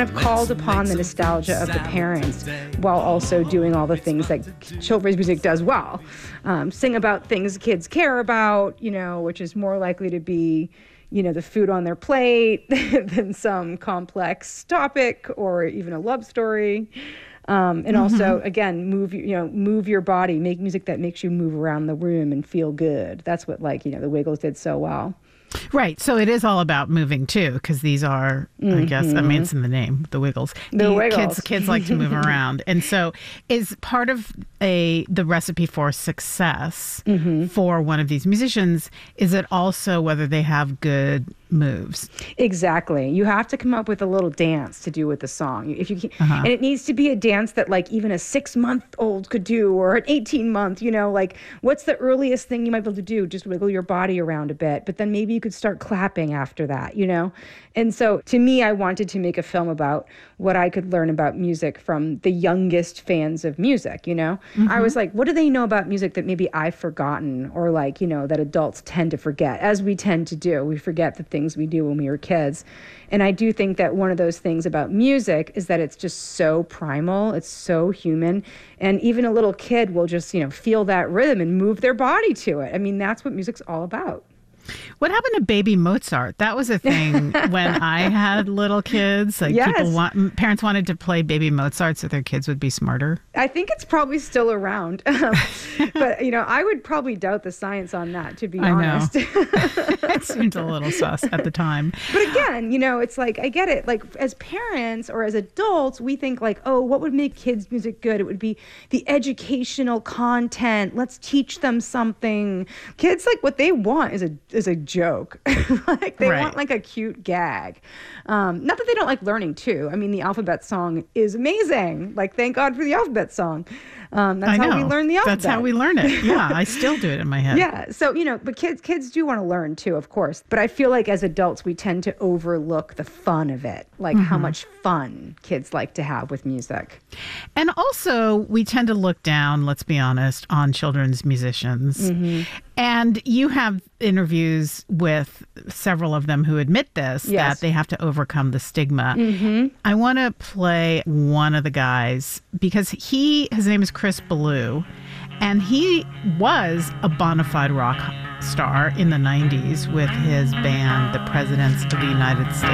I've called upon the nostalgia of the parents while also doing all the things that children's music does well. Sing about things kids care about, which is more likely to be, the food on their plate than some complex topic or even a love story. And also, again, move your body, make music that makes you move around the room and feel good. That's what, the Wiggles did so well. Right. So it is all about moving too, because these are, I guess, it's in the name, the Wiggles. The Wiggles. Kids like to move around. And so is part of the recipe for success for one of these musicians, is it also whether they have good moves? Exactly. You have to come up with a little dance to do with the song. If you can, and it needs to be a dance that even a 6-month-old could do, or an 18-month, what's the earliest thing you might be able to do? Just wiggle your body around a bit, but then maybe you could start clapping after that, And so to me, I wanted to make a film about what I could learn about music from the youngest fans of music, I was like, what do they know about music that maybe I've forgotten, or that adults tend to forget, as we tend to do. We forget the things we do when we were kids. And I do think that one of those things about music is that it's just so primal, it's so human, and even a little kid will just, feel that rhythm and move their body to it. I mean, that's what music's all about. What happened to Baby Mozart? That was a thing when I had little kids. Parents wanted to play Baby Mozart so their kids would be smarter. I think it's probably still around. But, I would probably doubt the science on that, to be honest. It seemed a little sus at the time. But again, it's I get it. As parents or as adults, we think what would make kids' music good? It would be the educational content. Let's teach them something. Kids, what they want is a joke. They want a cute gag. Not that they don't like learning too. I mean, the alphabet song is amazing. Thank God for the alphabet song. That's how we learn the alphabet. That's how we learn it. Yeah, I still do it in my head. Yeah. So, but kids do want to learn too, of course. But I feel as adults, we tend to overlook the fun of it, how much fun kids like to have with music. And also, we tend to look down, let's be honest, on children's musicians. And you have interviews with several of them who admit this, that they have to overcome the stigma. I want to play one of the guys because his name is Chris Ballou, and he was a bona fide rock star in the 90s with his band, The Presidents of the United States.